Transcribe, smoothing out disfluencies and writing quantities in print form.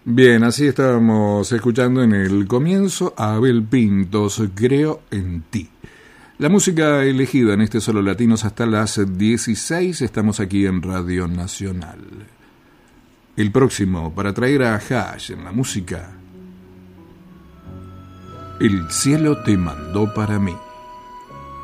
Bien, así estábamos escuchando en el comienzo a Abel Pintos, Creo en ti. La música elegida en este Solo Latinos hasta las 16, estamos aquí en Radio Nacional. El próximo, para traer a Hash en la música, El cielo te mandó para mí.